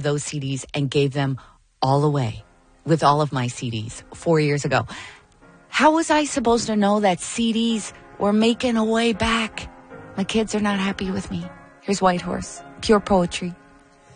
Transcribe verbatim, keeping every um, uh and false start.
of those C Ds and gave them all away with all of my C Ds four years ago. How was I supposed to know that C Ds were making a way back? My kids are not happy with me. Here's Whitehorse, pure poetry.